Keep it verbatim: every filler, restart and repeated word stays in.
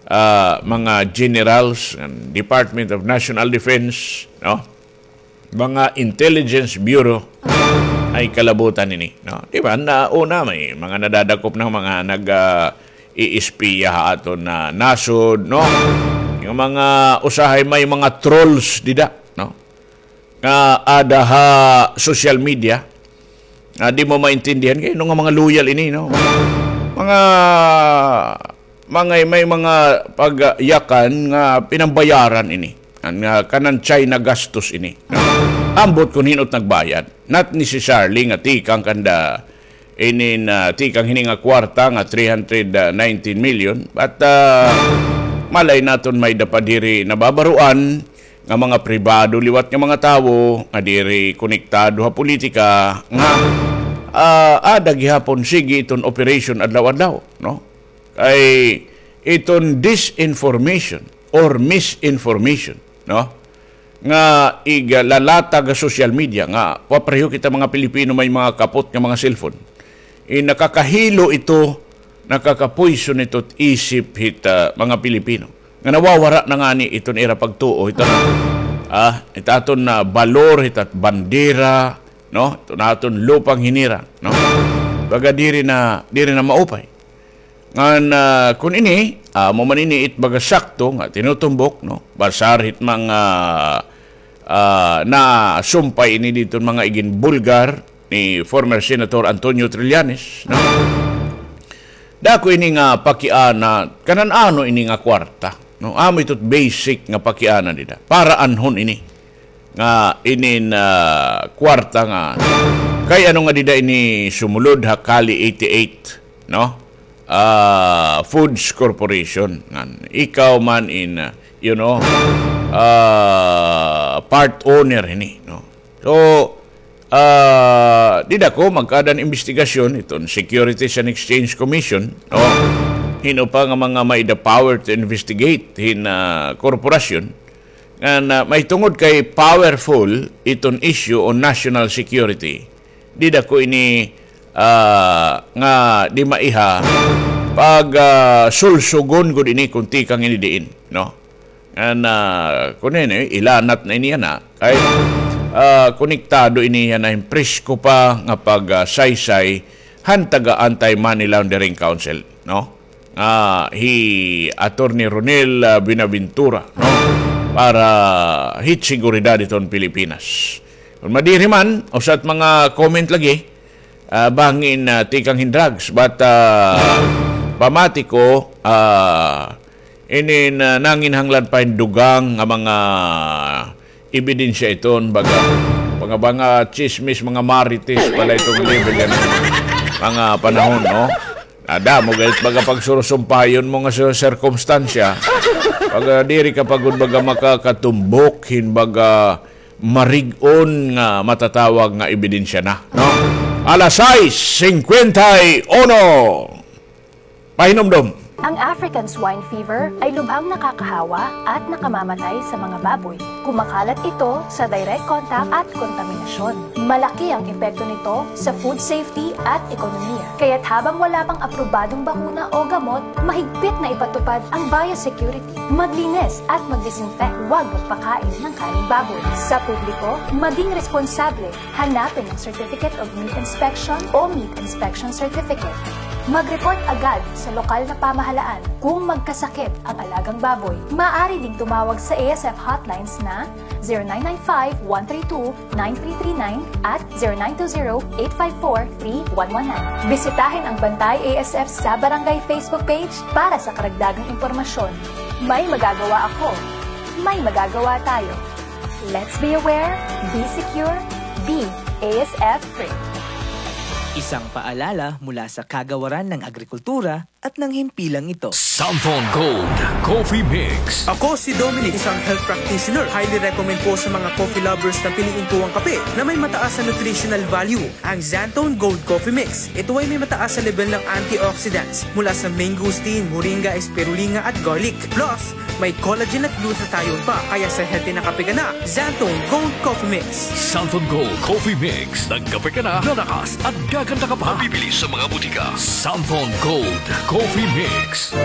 uh, mga generals ng Department of National Defense, no? Mga Intelligence Bureau ay kalabutan ini, no? Di ba? Na una may mga nadadakop ng mga nag uh, iispiya aton na nasod, no? Yung mga usahay may mga trolls dida, no? Nga adaha social media. Uh, di mo maintindihan kayo nga mga loyal ini, no? Mga mga may mga pagyakan nga pinambayaran ini. Nga kanan China gastos ini. No? Ambot kung hinot nagbayad. Not necessarily nga tikang kanda inin uh, tikang hininga kwarta nga three hundred nineteen million. But uh, malay naton may dapadiri nababaruan nga mga pribado liwat nga mga tawo nga diri konektado ha politika nga uh, ada gihapon sige iton operation adlaw-adlaw, no? Ay iton disinformation or misinformation, no? Nga igalalata ga social media nga papreho kita mga Pilipino may mga kapot nga mga cellphone. E nakakahilo ito, nakakapoison ito isip hit uh, mga Pilipino. Nga nawawara na nga ni iton era pagtuo ito na ah itaton na balor hitat bandera, no? Ito naton lupang hinira, no? Baga diri na diri na maupay. Ngan uh, kun ini uh, mo man ini it baga sakto nga tinutumbok, no? Basar hit mga uh, na sumpay ini dito mga igin bulgar ni former Senator Antonio Trillanes, no? Dako ini nga pakiana kanan ano ini nga kwarta, no? Amo itot basic nga pakiana dida para anhon ini nga inin uh, kwarta nga kay ano nga dida ini sumulod hakali eighty-eight, no? Uh, Foods Corporation ngan ikaw man in uh, you know uh, part owner ini, no? So uh, di dako magkadan investigasyon iton Securities and Exchange Commission, no? Hino pa nga mga may the power to investigate hin uh, korporasyon nga uh, may tungod kay powerful iton issue on national security. Di dako ini uh, nga di maiha pag uh, sulsugon gud ini kunti kang inidiin, no? And uh, kunin ilanat na ini na kay uh, konektado ini yan na presko pa nga pag uh, saysay hantaga Anti-Money Laundering Council, no? Uh, hi Attorney Ronel uh, Binaventura, no? Para hit seguridad iton Pilipinas. Kung madiri man usat mga comment lagi uh, bangin uh, tikang hindrags but uh, pamati ko uh, inin uh, nanginhanglan pa dugang nga mga ebidensya iton baga mga mga chismis mga marites pala itong level yan mga panahon, no? Ada mo galit baga pagsurusumpayon mo nga sa sirkumstansya baga diri ka pagod baga makakatumbok hin baga marigon nga matatawag nga ebidensya na, no? Alas sais fifty-one Pahinomdom. Ang African swine fever ay lubhang nakakahawa at nakamamatay sa mga baboy. Kumakalat ito sa direct contact at kontaminasyon. Malaki ang epekto nito sa food safety at ekonomiya. Kaya't habang wala pang aprobadong bakuna o gamot, mahigpit na ipatupad ang biosecurity. Maglinis at magdisinfect, huwag magpakain ng kaning baboy. Sa publiko, maging responsable. Hanapin ang Certificate of Meat Inspection o Meat Inspection Certificate. Mag-report agad sa lokal na pamahalaan kung magkasakit ang alagang baboy. Maaari ding tumawag sa A S F hotlines na zero nine nine five, one three two, nine three three nine at zero nine two zero, eight five four, three one one nine. Bisitahin ang Bantay A S F sa Barangay Facebook page para sa karagdagang impormasyon. May magagawa ako. May magagawa tayo. Let's be aware, be secure, be A S F free. Isang paalala mula sa Kagawaran ng Agrikultura at ng himpilang ito. Samphon Gold Coffee Mix. Ako si Dominic, isang health practitioner. Highly recommend po sa mga coffee lovers na piliin po ang kape na may mataas na nutritional value, ang Xantone Gold Coffee Mix. Ito ay may mataas sa level ng antioxidants mula sa mangosteen, moringa, spirulina at garlic. Plus, may collagen at glutathione pa, kaya sa healthy na kape ka na. Xantone Gold Coffee Mix. Samphon Gold Coffee Mix. Nagkape ka na, lalakas at gaganda ka pa. Bibili sa mga butika. Samphon Gold Coffee Mix.